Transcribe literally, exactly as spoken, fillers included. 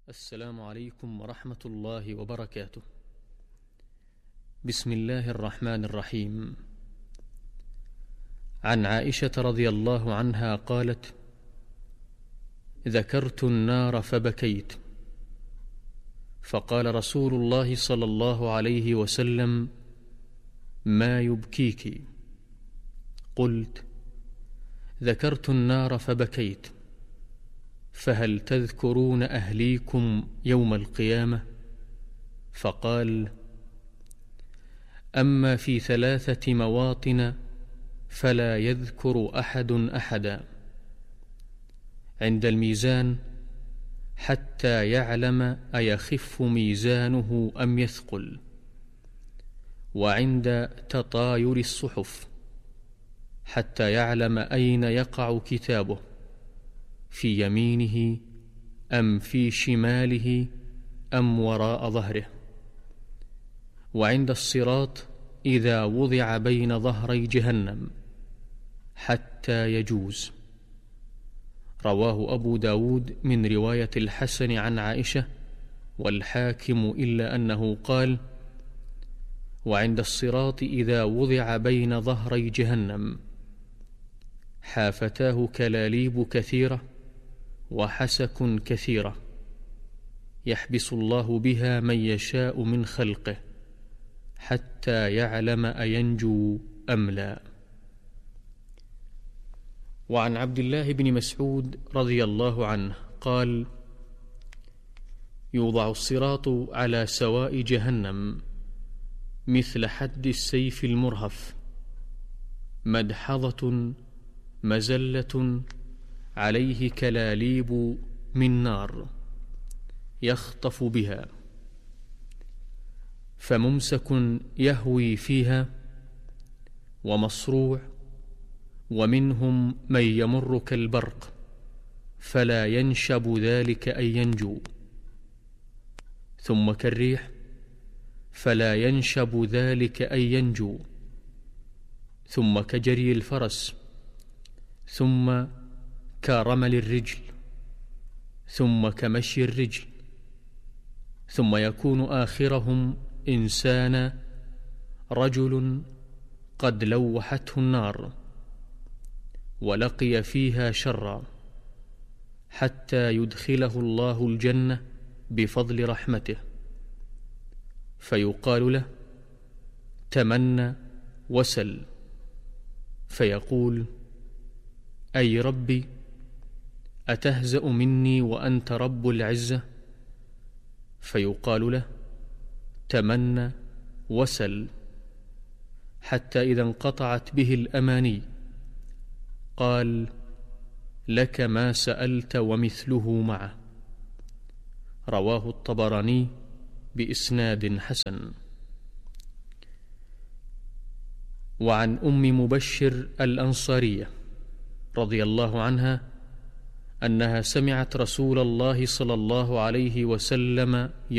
السلام عليكم ورحمة الله وبركاته. بسم الله الرحمن الرحيم. عن عائشة رضي الله عنها قالت: ذكرت النار فبكيت، فقال رسول الله صلى الله عليه وسلم: ما يبكيك؟ قلت: ذكرت النار فبكيت، فهل تذكرون أهليكم يوم القيامة؟ فقال: أما في ثلاثة مواطن فلا يذكر أحد أحدا: عند الميزان حتى يعلم أيخف ميزانه أم يثقل، وعند تطاير الصحف حتى يعلم أين يقع كتابه، في يمينه أم في شماله أم وراء ظهره، وعند الصراط إذا وضع بين ظهري جهنم حتى يجوز. رواه أبو داود من رواية الحسن عن عائشة، والحاكم إلا أنه قال: وعند الصراط إذا وضع بين ظهري جهنم حافتاه كلاليب كثيرة وحسك كثيرة، يحبس الله بها من يشاء من خلقه حتى يعلم أينجو أم لا. وعن عبد الله بن مسعود رضي الله عنه قال: يوضع الصراط على سواء جهنم مثل حد السيف المرهف، مدحضة مزلة عليه كلاليب من نار يخطف بها، فممسك يهوي فيها ومصروع، ومنهم من يمر كالبرق فلا ينشب ذلك أن ينجو، ثم كالريح فلا ينشب ذلك أن ينجو، ثم كجري الفرس، ثم كرمل الرجل، ثم كمشي الرجل، ثم يكون آخرهم إنسان رجل قد لوحته النار ولقي فيها شرا، حتى يدخله الله الجنة بفضل رحمته، فيقال له: تمنى وسل، فيقول: أي ربي، أتهزأ مني وأنت رب العزة؟ فيقال له: تمنى وسل، حتى إذا انقطعت به الأماني قال: لك ما سألت ومثله معه. رواه الطبراني بإسناد حسن. وعن أم مبشر الأنصارية رضي الله عنها أنها سمعت رسول الله صلى الله عليه وسلم